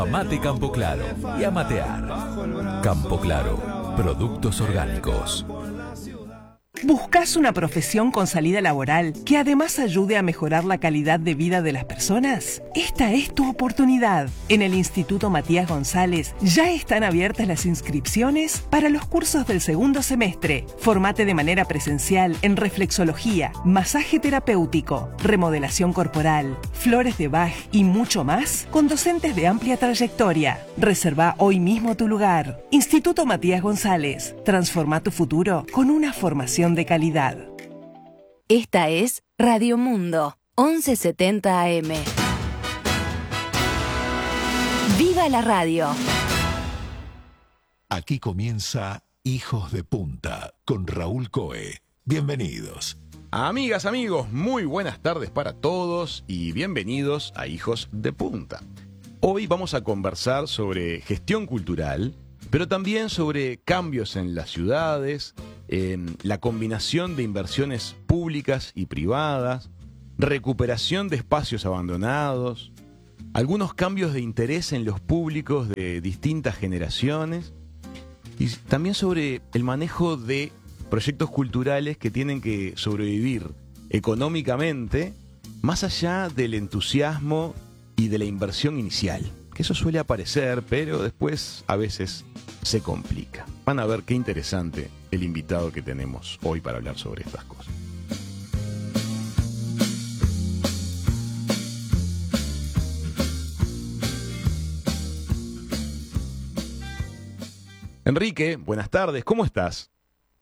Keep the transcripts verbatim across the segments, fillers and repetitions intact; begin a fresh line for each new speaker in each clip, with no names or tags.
Amate Campo Claro y a matear. Campo Claro, productos orgánicos.
¿Buscas una profesión con salida laboral que además ayude a mejorar la calidad de vida de las personas? Esta es tu oportunidad. En el Instituto Matías González ya están abiertas las inscripciones para los cursos del segundo semestre. Formate de manera presencial en reflexología, masaje terapéutico, remodelación corporal, flores de Bach y mucho más con docentes de amplia trayectoria. Reserva hoy mismo tu lugar. Instituto Matías González. Transforma tu futuro con una formación de calidad.
Esta es Radio Mundo, once setenta A M. ¡Viva la radio!
Aquí comienza Hijos de Punta con Raúl Coe. Bienvenidos.
Amigas, amigos, muy buenas tardes para todos y bienvenidos a Hijos de Punta. Hoy vamos a conversar sobre gestión cultural, pero también sobre cambios en las ciudades, eh, la combinación de inversiones públicas y privadas, recuperación de espacios abandonados, algunos cambios de interés en los públicos de distintas generaciones y también sobre el manejo de proyectos culturales que tienen que sobrevivir económicamente más allá del entusiasmo y de la inversión inicial. Que eso suele aparecer, pero después a veces se complica. Van a ver qué interesante el invitado que tenemos hoy para hablar sobre estas cosas. Enrique, buenas tardes, ¿cómo estás?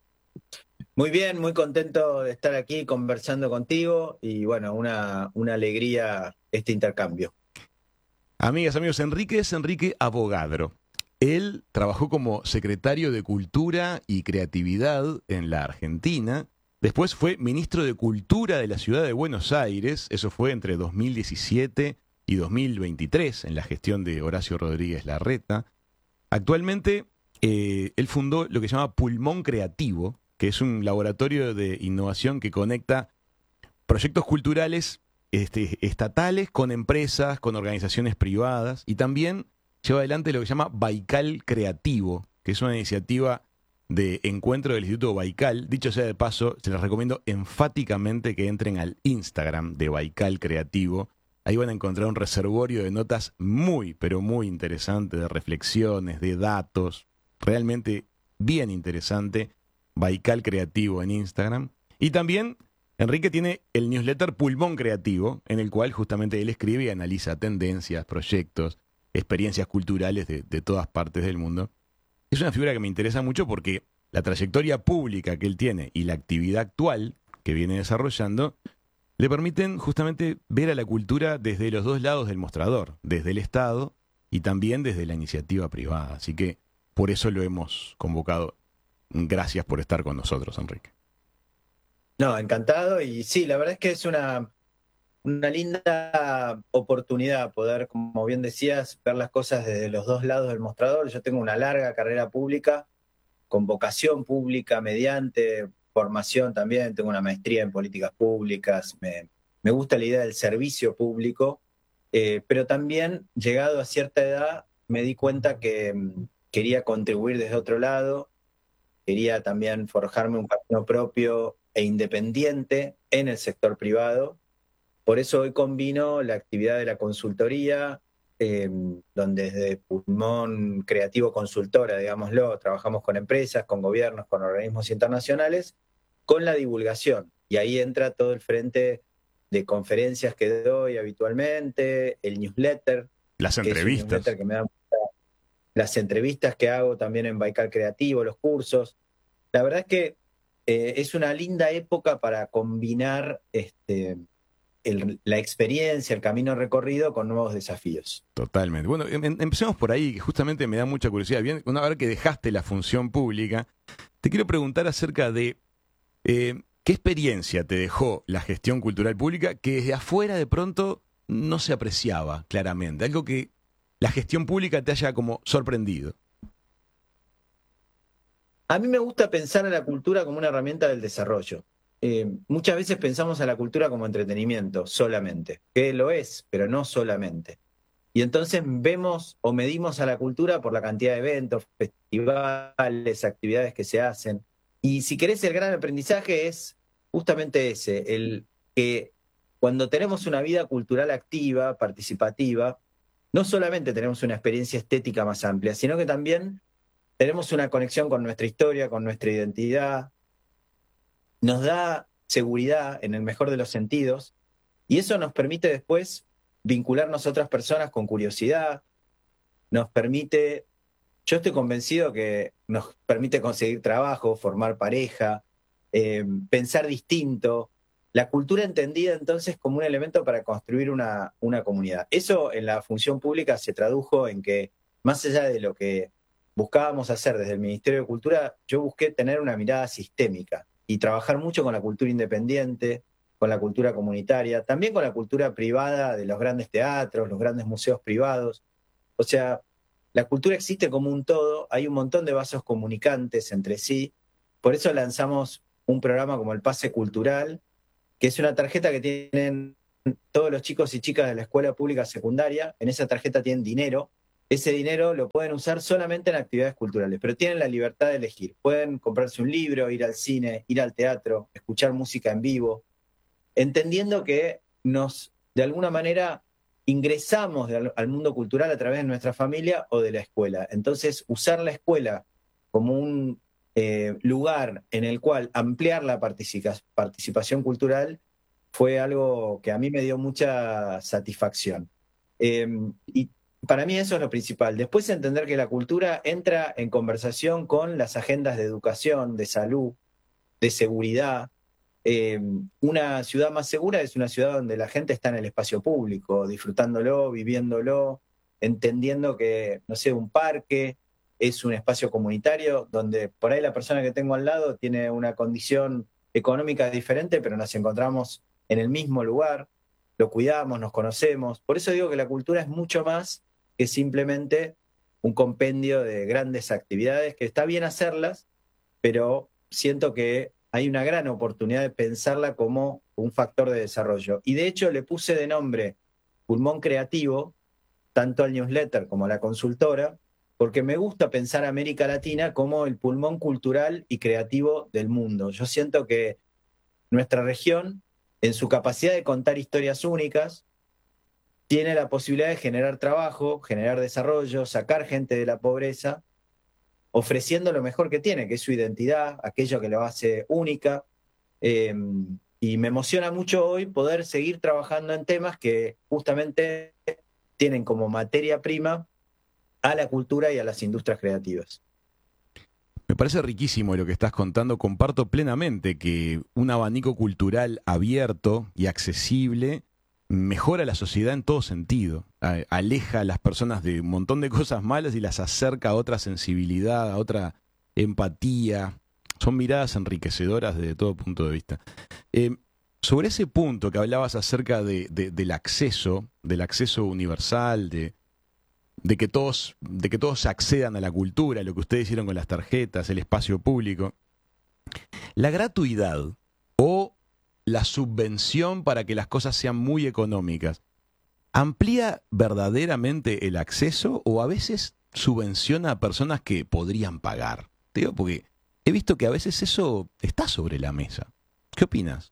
Muy bien, muy contento de estar aquí conversando contigo y bueno, una, una alegría este intercambio.
Amigas, amigos, Enrique es Enrique Avogadro. Él trabajó como secretario de Cultura y Creatividad en la Argentina. Después fue ministro de Cultura de la Ciudad de Buenos Aires. Eso fue entre dos mil diecisiete y dos mil veintitrés, en la gestión de Horacio Rodríguez Larreta. Actualmente, eh, él fundó lo que se llama Pulmón Creativo, que es un laboratorio de innovación que conecta proyectos culturales Este, estatales con empresas, con organizaciones privadas y también lleva adelante lo que se llama Baikal Creativo, que es una iniciativa de encuentro del Instituto Baikal. Dicho sea de paso, se les recomiendo enfáticamente que entren al Instagram de Baikal Creativo. Ahí van a encontrar un reservorio de notas muy, pero muy interesante, de reflexiones, de datos, realmente bien interesante. Baikal Creativo en Instagram. Y también Enrique tiene el newsletter Pulmón Creativo, en el cual justamente él escribe y analiza tendencias, proyectos, experiencias culturales de, de todas partes del mundo. Es una figura que me interesa mucho porque la trayectoria pública que él tiene y la actividad actual que viene desarrollando le permiten justamente ver a la cultura desde los dos lados del mostrador, desde el Estado y también desde la iniciativa privada. Así que por eso lo hemos convocado. Gracias por estar con nosotros, Enrique.
No, encantado. Y sí, la verdad es que es una, una linda oportunidad poder, como bien decías, ver las cosas desde los dos lados del mostrador. Yo tengo una larga carrera pública, con vocación pública, mediante formación también. Tengo una maestría en políticas públicas. Me, me gusta la idea del servicio público, eh, pero también, llegado a cierta edad, me di cuenta que mm, quería contribuir desde otro lado. Quería también forjarme un camino propio e independiente en el sector privado. Por eso hoy combino la actividad de la consultoría, eh, donde desde Pulmón Creativo Consultora, digámoslo, trabajamos con empresas, con gobiernos, con organismos internacionales, con la divulgación. Y ahí entra todo el frente de conferencias que doy habitualmente, el newsletter.
Las
que
entrevistas.
Es un newsletter que me da mucha, las entrevistas que hago también en Baikal Creativo, los cursos. La verdad es que eh, es una linda época para combinar este, el, la experiencia, el camino recorrido con nuevos desafíos.
Totalmente. Bueno, em, empecemos por ahí, que justamente me da mucha curiosidad. Bien, una vez que dejaste la función pública, te quiero preguntar acerca de eh, qué experiencia te dejó la gestión cultural pública que desde afuera de pronto no se apreciaba claramente. Algo que la gestión pública te haya como sorprendido.
A mí me gusta pensar a la cultura como una herramienta del desarrollo. Eh, muchas veces pensamos a la cultura como entretenimiento solamente, que lo es, pero no solamente. Y entonces vemos o medimos a la cultura por la cantidad de eventos, festivales, actividades que se hacen. Y si querés, el gran aprendizaje es justamente ese, el que cuando tenemos una vida cultural activa, participativa, no solamente tenemos una experiencia estética más amplia, sino que también tenemos una conexión con nuestra historia, con nuestra identidad, nos da seguridad en el mejor de los sentidos, y eso nos permite después vincularnos a otras personas con curiosidad, nos permite, yo estoy convencido que nos permite conseguir trabajo, formar pareja, eh, pensar distinto. La cultura entendida entonces como un elemento para construir una, una comunidad. Eso en la función pública se tradujo en que, más allá de lo que buscábamos hacer desde el Ministerio de Cultura, yo busqué tener una mirada sistémica y trabajar mucho con la cultura independiente, con la cultura comunitaria, también con la cultura privada de los grandes teatros, los grandes museos privados. O sea, la cultura existe como un todo, hay un montón de vasos comunicantes entre sí, por eso lanzamos un programa como el Pase Cultural, que es una tarjeta que tienen todos los chicos y chicas de la escuela pública secundaria. En esa tarjeta tienen dinero. Ese dinero lo pueden usar solamente en actividades culturales, pero tienen la libertad de elegir. Pueden comprarse un libro, ir al cine, ir al teatro, escuchar música en vivo, entendiendo que nos, de alguna manera, ingresamos de, al mundo cultural a través de nuestra familia o de la escuela. Entonces, usar la escuela como un eh, lugar en el cual ampliar la participa- participación cultural fue algo que a mí me dio mucha satisfacción. Eh, y para mí eso es lo principal. Después entender que la cultura entra en conversación con las agendas de educación, de salud, de seguridad. Eh, una ciudad más segura es una ciudad donde la gente está en el espacio público, disfrutándolo, viviéndolo, entendiendo que, no sé, un parque es un espacio comunitario donde por ahí la persona que tengo al lado tiene una condición económica diferente, pero nos encontramos en el mismo lugar, lo cuidamos, nos conocemos. Por eso digo que la cultura es mucho más que simplemente un compendio de grandes actividades, que está bien hacerlas, pero siento que hay una gran oportunidad de pensarla como un factor de desarrollo. Y de hecho le puse de nombre Pulmón Creativo, tanto al newsletter como a la consultora, porque me gusta pensar a América Latina como el pulmón cultural y creativo del mundo. Yo siento que nuestra región, en su capacidad de contar historias únicas, tiene la posibilidad de generar trabajo, generar desarrollo, sacar gente de la pobreza, ofreciendo lo mejor que tiene, que es su identidad, aquello que lo hace única. Eh, y me emociona mucho hoy poder seguir trabajando en temas que justamente tienen como materia prima a la cultura y a las industrias creativas.
Me parece riquísimo lo que estás contando. Comparto plenamente que un abanico cultural abierto y accesible mejora la sociedad en todo sentido. Aleja a las personas de un montón de cosas malas y las acerca a otra sensibilidad, a otra empatía. Son miradas enriquecedoras desde todo punto de vista. Eh, sobre ese punto que hablabas acerca de, de, del acceso, del acceso universal, de, de, que todos, de que todos accedan a la cultura, lo que ustedes hicieron con las tarjetas, el espacio público, la gratuidad o la subvención para que las cosas sean muy económicas, ¿amplía verdaderamente el acceso o a veces subvenciona a personas que podrían pagar? Te digo porque he visto que a veces eso está sobre la mesa. ¿Qué opinas?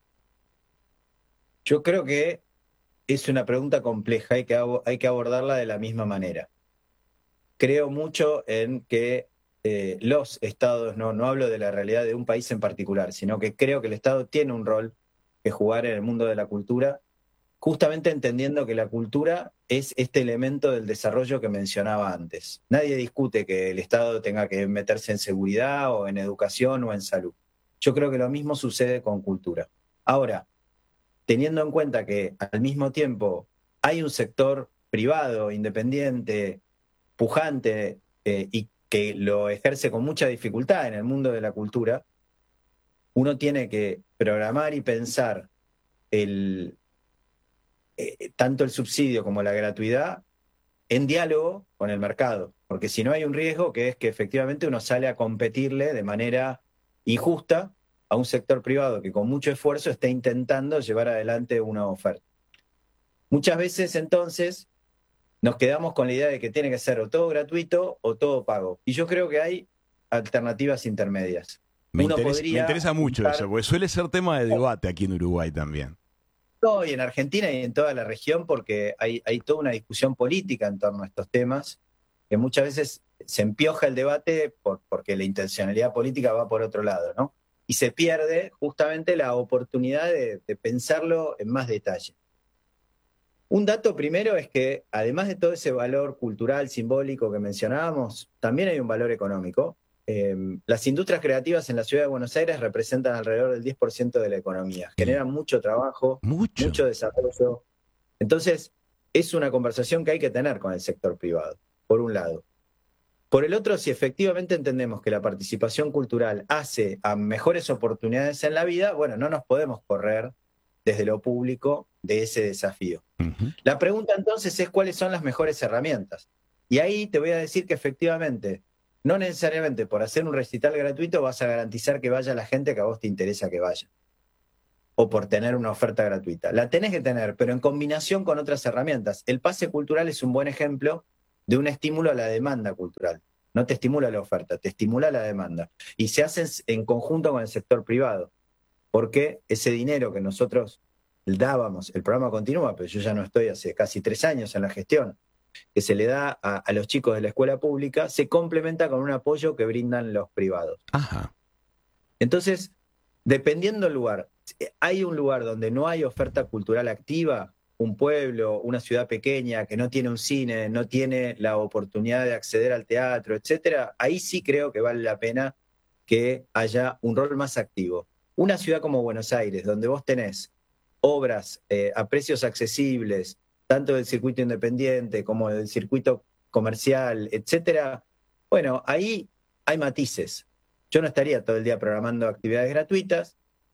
Yo creo que es una pregunta compleja, hay que, hay que abordarla de la misma manera. Creo mucho en que eh, los estados, no, no hablo de la realidad de un país en particular, sino que creo que el Estado tiene un rol que jugar en el mundo de la cultura, justamente entendiendo que la cultura es este elemento del desarrollo que mencionaba antes. Nadie discute que el Estado tenga que meterse en seguridad o en educación o en salud. Yo creo que lo mismo sucede con cultura. Ahora, teniendo en cuenta que al mismo tiempo hay un sector privado, independiente, pujante, eh, y que lo ejerce con mucha dificultad en el mundo de la cultura, uno tiene que programar y pensar el, eh, tanto el subsidio como la gratuidad en diálogo con el mercado, porque si no hay un riesgo que es que efectivamente uno sale a competirle de manera injusta a un sector privado que con mucho esfuerzo está intentando llevar adelante una oferta. Muchas veces entonces nos quedamos con la idea de que tiene que ser o todo gratuito o todo pago. Y yo creo que hay alternativas intermedias.
Me,
Uno
interesa,
podría
me interesa mucho
juntar,
eso, porque suele ser tema de debate aquí en Uruguay también.
no, y en Argentina y en toda la región, porque hay, hay toda una discusión política en torno a estos temas, que muchas veces se empioja el debate por, porque la intencionalidad política va por otro lado, ¿no? Y se pierde justamente la oportunidad de, de pensarlo en más detalle. Un dato primero es que, además de todo ese valor cultural, simbólico que mencionábamos, también hay un valor económico. Eh, las industrias creativas en la ciudad de Buenos Aires representan alrededor del diez por ciento de la economía. Generan mucho trabajo,
Mucho.
mucho desarrollo. Entonces, es una conversación que hay que tener con el sector privado, por un lado. Por el otro, si efectivamente entendemos que la participación cultural hace a mejores oportunidades en la vida, bueno, no nos podemos correr desde lo público de ese desafío.
Uh-huh.
La pregunta entonces es cuáles son las mejores herramientas. Y ahí te voy a decir que efectivamente, no necesariamente por hacer un recital gratuito vas a garantizar que vaya la gente que a vos te interesa que vaya. O por tener una oferta gratuita. La tenés que tener, pero en combinación con otras herramientas. El pase cultural es un buen ejemplo de un estímulo a la demanda cultural. No te estimula la oferta, te estimula la demanda. Y se hace en conjunto con el sector privado. Porque ese dinero que nosotros dábamos, el programa continúa, pero yo ya no estoy hace casi tres años en la gestión, que se le da a, a los chicos de la escuela pública, se complementa con un apoyo que brindan los privados.
Ajá.
Entonces, dependiendo del lugar, hay un lugar donde no hay oferta cultural activa, un pueblo, una ciudad pequeña que no tiene un cine, no tiene la oportunidad de acceder al teatro, etcétera, ahí sí creo que vale la pena que haya un rol más activo. Una ciudad como Buenos Aires, donde vos tenés obras eh, a precios accesibles, tanto del circuito independiente como del circuito comercial, etcétera, bueno, ahí hay matices. Yo no estaría todo el día programando actividades gratuitas,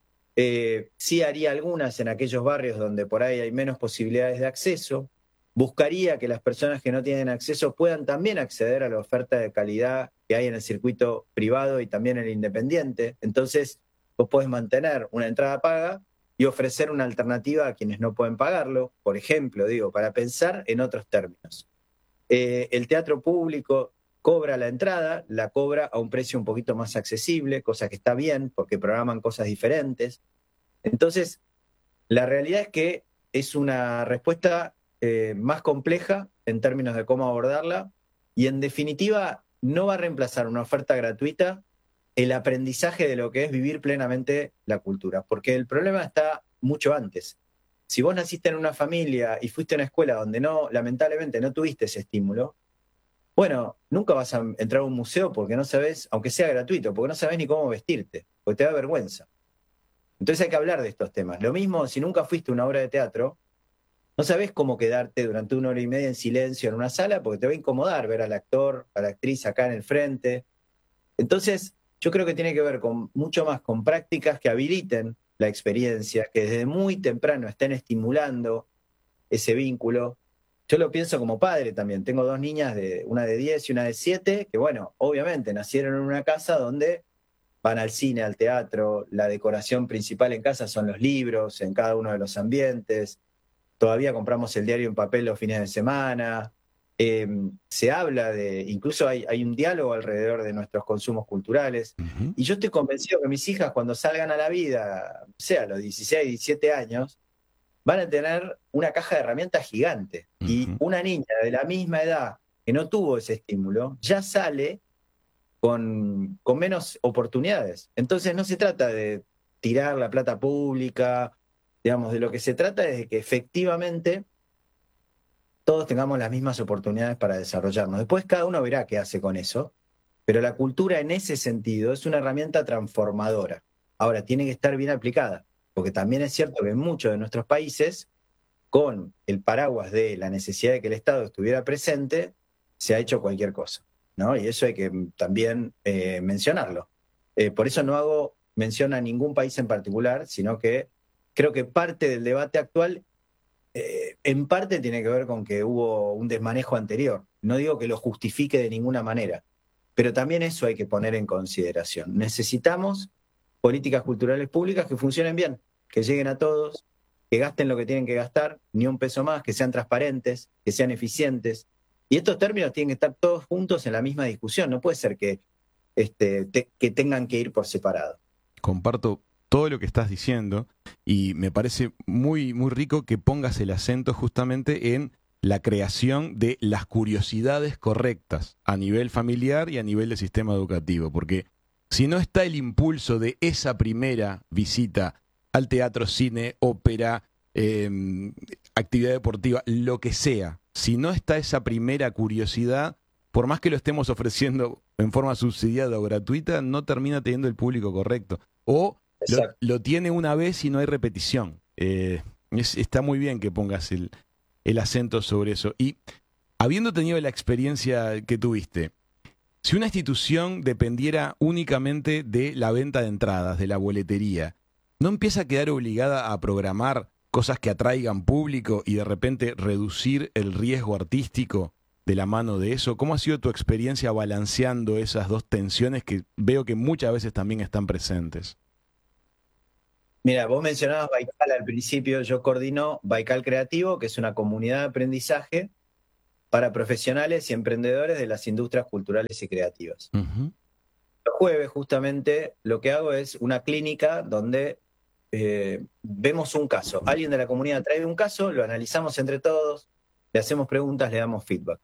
eh, sí haría algunas en aquellos barrios donde por ahí hay menos posibilidades de acceso, buscaría que las personas que no tienen acceso puedan también acceder a la oferta de calidad que hay en el circuito privado y también en el independiente. Entonces, vos podés mantener una entrada paga y ofrecer una alternativa a quienes no pueden pagarlo, por ejemplo, digo, para pensar en otros términos. Eh, el teatro público cobra la entrada, la cobra a un precio un poquito más accesible, cosa que está bien, porque programan cosas diferentes. Entonces, la realidad es que es una respuesta eh, más compleja en términos de cómo abordarla, y en definitiva no va a reemplazar una oferta gratuita el aprendizaje de lo que es vivir plenamente la cultura, porque el problema está mucho antes. Si vos naciste en una familia y fuiste a una escuela donde no, lamentablemente no tuviste ese estímulo, bueno, nunca vas a entrar a un museo porque no sabés, aunque sea gratuito, porque no sabés ni cómo vestirte, porque te da vergüenza. Entonces hay que hablar de estos temas. Lo mismo si nunca fuiste a una obra de teatro, no sabés cómo quedarte durante una hora y media en silencio en una sala porque te va a incomodar ver al actor, a la actriz acá en el frente. Entonces, yo creo que tiene que ver con mucho más con prácticas que habiliten la experiencia, que desde muy temprano estén estimulando ese vínculo. Yo lo pienso como padre también. Tengo dos niñas, de, una de diez y una de siete, que bueno, obviamente nacieron en una casa donde van al cine, al teatro, la decoración principal en casa son los libros, en cada uno de los ambientes. Todavía compramos el diario en papel los fines de semana. Eh, se habla de, incluso hay, hay un diálogo alrededor de nuestros consumos culturales. Uh-huh. Y yo estoy convencido que mis hijas cuando salgan a la vida, sea a los dieciséis, diecisiete años, van a tener una caja de herramientas gigante. Uh-huh. Y una niña de la misma edad que no tuvo ese estímulo, ya sale con, con menos oportunidades. Entonces no se trata de tirar la plata pública, digamos, de lo que se trata es de que efectivamente todos tengamos las mismas oportunidades para desarrollarnos. Después cada uno verá qué hace con eso, pero la cultura en ese sentido es una herramienta transformadora. Ahora, tiene que estar bien aplicada, porque también es cierto que en muchos de nuestros países, con el paraguas de la necesidad de que el Estado estuviera presente, se ha hecho cualquier cosa, ¿no? Y eso hay que también eh, mencionarlo. Eh, por eso no hago mención a ningún país en particular, sino que creo que parte del debate actual Eh, en parte tiene que ver con que hubo un desmanejo anterior. No digo que lo justifique de ninguna manera, pero también eso hay que poner en consideración. Necesitamos políticas culturales públicas que funcionen bien, que lleguen a todos, que gasten lo que tienen que gastar, ni un peso más, que sean transparentes, que sean eficientes. Y estos términos tienen que estar todos juntos en la misma discusión. No puede ser que, este, te, que tengan que ir por separado.
Comparto todo lo que estás diciendo y me parece muy, muy rico que pongas el acento justamente en la creación de las curiosidades correctas a nivel familiar y a nivel del sistema educativo, porque si no está el impulso de esa primera visita al teatro, cine, ópera, eh, actividad deportiva, lo que sea, si no está esa primera curiosidad, por más que lo estemos ofreciendo en forma subsidiada o gratuita, no termina teniendo el público correcto. O lo, lo tiene una vez y no hay repetición. Eh, es, está muy bien que pongas el, el acento sobre eso. Y habiendo tenido la experiencia que tuviste, si una institución dependiera únicamente de la venta de entradas, de la boletería, ¿no empieza a quedar obligada a programar cosas que atraigan público y de repente reducir el riesgo artístico de la mano de eso? ¿Cómo ha sido tu experiencia balanceando esas dos tensiones que veo que muchas veces también están presentes?
Mira, vos mencionabas Baikal al principio. Yo coordino Baikal Creativo, que es una comunidad de aprendizaje para profesionales y emprendedores de las industrias culturales y creativas. Uh-huh. Los jueves, justamente, lo que hago es una clínica donde eh, vemos un caso. Alguien de la comunidad trae un caso, lo analizamos entre todos, le hacemos preguntas, le damos feedback.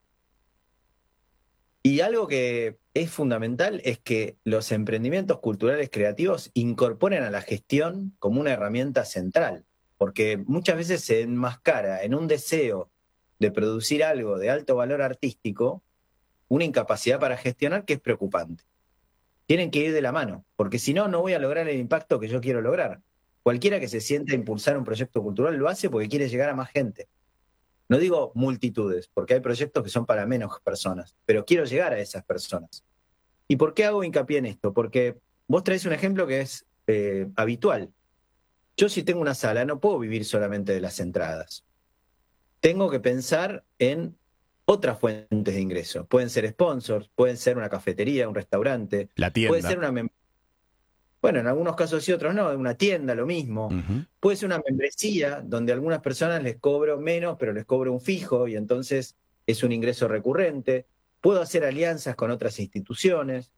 Y algo que es fundamental es que los emprendimientos culturales creativos incorporen a la gestión como una herramienta central, porque muchas veces se enmascara en un deseo de producir algo de alto valor artístico una incapacidad para gestionar que es preocupante. Tienen que ir de la mano, porque si no, no voy a lograr el impacto que yo quiero lograr. Cualquiera que se sienta a impulsar un proyecto cultural lo hace porque quiere llegar a más gente. No digo multitudes, porque hay proyectos que son para menos personas, pero quiero llegar a esas personas. ¿Y por qué hago hincapié en esto? Porque vos traes un ejemplo que es eh, habitual. Yo, si tengo una sala, no puedo vivir solamente de las entradas. Tengo que pensar en otras fuentes de ingreso. Pueden ser sponsors, pueden ser una cafetería, un restaurante.
La tienda.
Puede ser una mem- Bueno, en algunos casos sí, otros no. Una tienda, lo mismo. Uh-huh. Puede ser una membresía donde a algunas personas les cobro menos, pero les cobro un fijo y entonces es un ingreso recurrente. Puedo hacer alianzas con otras instituciones.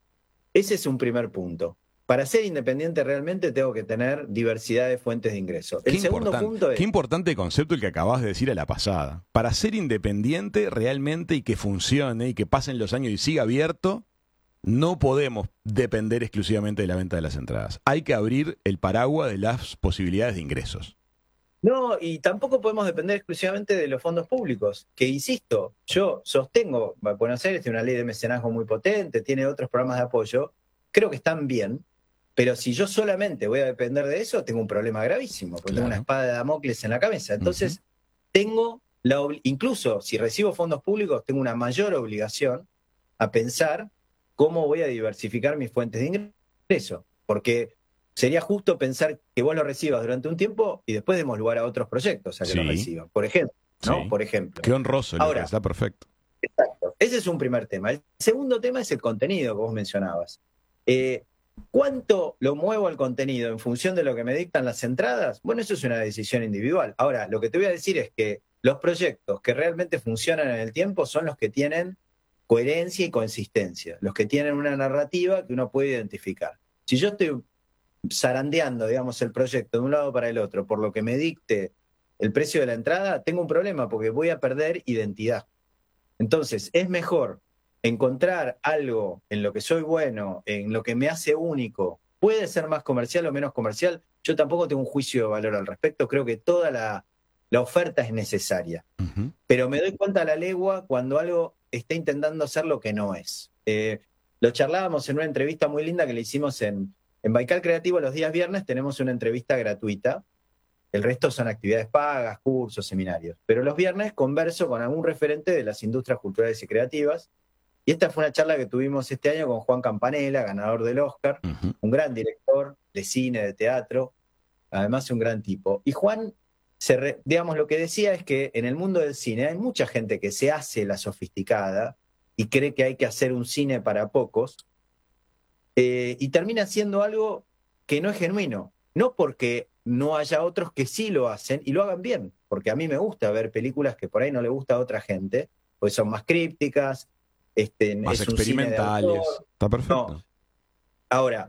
Ese es un primer punto. Para ser independiente realmente tengo que tener diversidad de fuentes de ingreso. El segundo punto es...
Qué importante concepto el que acabas de decir a la pasada. Para ser independiente realmente y que funcione y que pasen los años y siga abierto, no podemos depender exclusivamente de la venta de las entradas. Hay que abrir el paraguas de las posibilidades de ingresos.
No, y tampoco podemos depender exclusivamente de los fondos públicos, que insisto, yo sostengo, Buenos Aires tiene una ley de mecenazgo muy potente, tiene otros programas de apoyo, creo que están bien, pero si yo solamente voy a depender de eso, tengo un problema gravísimo, porque claro, tengo una espada de Damocles en la cabeza. Entonces, uh-huh. tengo, la obli- incluso si recibo fondos públicos, tengo una mayor obligación a pensar cómo voy a diversificar mis fuentes de ingreso, porque sería justo pensar que vos lo recibas durante un tiempo y después demos lugar a otros proyectos a que sí. lo reciban, por ejemplo, ¿no?
Sí.
Por ejemplo.
Qué honroso, ahora, está perfecto.
Exacto. Ese es un primer tema. El segundo tema es el contenido que vos mencionabas. Eh, ¿Cuánto lo muevo al contenido en función de lo que me dictan las entradas? Bueno, eso es una decisión individual. Ahora, lo que te voy a decir es que los proyectos que realmente funcionan en el tiempo son los que tienen coherencia y consistencia, los que tienen una narrativa que uno puede identificar. Si yo estoy zarandeando, digamos, el proyecto de un lado para el otro por lo que me dicte el precio de la entrada, tengo un problema porque voy a perder identidad. Entonces, es mejor encontrar algo en lo que soy bueno, en lo que me hace único. Puede ser más comercial o menos comercial. Yo tampoco tengo un juicio de valor al respecto. Creo que toda la, la oferta es necesaria. Uh-huh. Pero me doy cuenta a la legua cuando algo está intentando hacer lo que no es. Eh, lo charlábamos en una entrevista muy linda que le hicimos en, en Baikal Creativo. Los días viernes tenemos una entrevista gratuita. El resto son actividades pagas, cursos, seminarios. Pero los viernes converso con algún referente de las industrias culturales y creativas. Y esta fue una charla que tuvimos este año con Juan Campanella, ganador del Oscar, uh-huh. un gran director de cine, de teatro, además un gran tipo. Y Juan, se re, digamos, lo que decía es que en el mundo del cine hay mucha gente que se hace la sofisticada y cree que hay que hacer un cine para pocos, eh, y termina siendo algo que no es genuino. No porque no haya otros que sí lo hacen y lo hagan bien, porque a mí me gusta ver películas que por ahí no le gusta a otra gente, pues son más crípticas, este,
más
es un cine de
experimentales.
autor.
Está perfecto.
No. Ahora,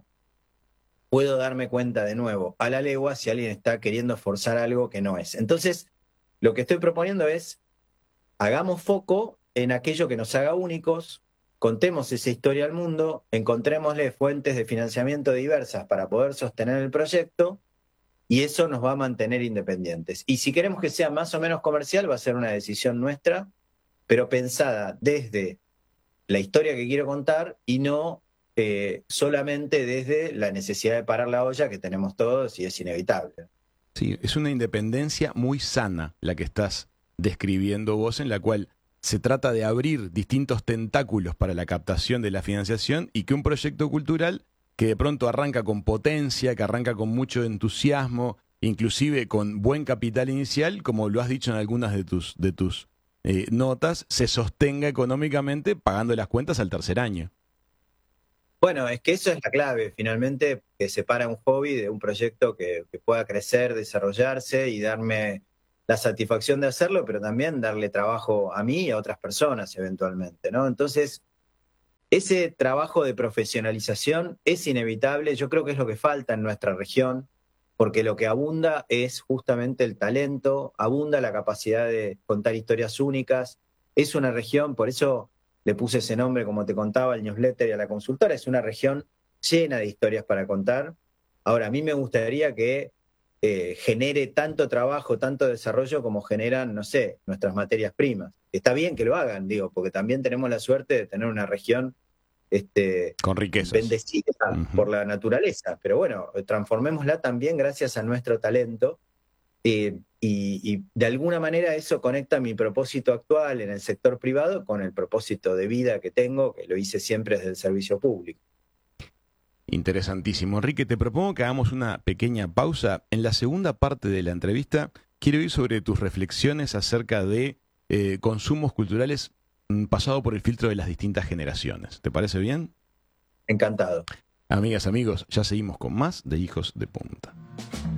puedo darme cuenta de nuevo a la legua si alguien está queriendo forzar algo que no es. Entonces, lo que estoy proponiendo es, hagamos foco en aquello que nos haga únicos, contemos esa historia al mundo, encontrémosle fuentes de financiamiento diversas para poder sostener el proyecto, y eso nos va a mantener independientes. Y si queremos que sea más o menos comercial, va a ser una decisión nuestra, pero pensada desde la historia que quiero contar y no eh, solamente desde la necesidad de parar la olla que tenemos todos y es inevitable.
Sí, es una independencia muy sana la que estás describiendo vos, en la cual se trata de abrir distintos tentáculos para la captación de la financiación y que un proyecto cultural que de pronto arranca con potencia, que arranca con mucho entusiasmo, inclusive con buen capital inicial, como lo has dicho en algunas de tus, de tus eh, notas, se sostenga económicamente pagando las cuentas al tercer año.
Bueno, es que eso es la clave, finalmente, que separa un hobby de un proyecto que, que pueda crecer, desarrollarse y darme la satisfacción de hacerlo, pero también darle trabajo a mí y a otras personas eventualmente, ¿no? Entonces, ese trabajo de profesionalización es inevitable, yo creo que es lo que falta en nuestra región, porque lo que abunda es justamente el talento, abunda la capacidad de contar historias únicas, es una región, por eso le puse ese nombre, como te contaba, al newsletter y a la consultora, es una región llena de historias para contar. Ahora, a mí me gustaría que eh, genere tanto trabajo, tanto desarrollo como generan, no sé, nuestras materias primas. Está bien que lo hagan, digo, porque también tenemos la suerte de tener una región este,
con riquezas,
bendecida
uh-huh.
por la naturaleza, pero bueno, transformémosla también gracias a nuestro talento. Eh, y, y de alguna manera eso conecta mi propósito actual en el sector privado con el propósito de vida que tengo, que lo hice siempre desde el servicio público.
Interesantísimo. Enrique, te propongo que hagamos una pequeña pausa. En la segunda parte de la entrevista quiero ir sobre tus reflexiones acerca de eh, consumos culturales mm, pasado por el filtro de las distintas generaciones. ¿Te parece bien?
Encantado.
Amigas, amigos, ya seguimos con más de Hijos de Punta.